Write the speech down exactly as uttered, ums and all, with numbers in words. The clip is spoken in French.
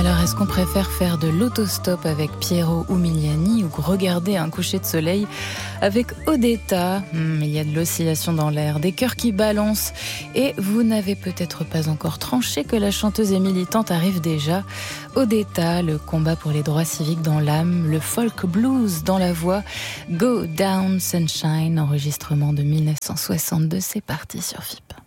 Alors, est-ce qu'on préfère faire de l'autostop avec Piero Umiliani ou regarder un coucher de soleil avec Odetta? Hum, Il y a de l'oscillation dans l'air, des cœurs qui balancent. Et vous n'avez peut-être pas encore tranché que la chanteuse et militante arrive déjà. Odetta, le combat pour les droits civiques dans l'âme, le folk blues dans la voix. Go Down Sunshine, enregistrement de mille neuf cent soixante-deux, c'est parti sur F I P.